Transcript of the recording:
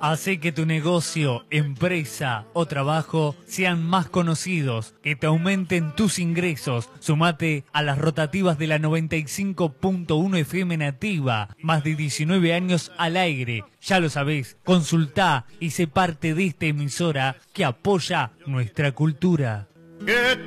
Hace que tu negocio, empresa o trabajo sean más conocidos, que te aumenten tus ingresos. Sumate a las rotativas de la 95.1 FM Nativa. Más de 19 años al aire. Ya lo sabés, consultá y sé parte de esta emisora que apoya nuestra cultura.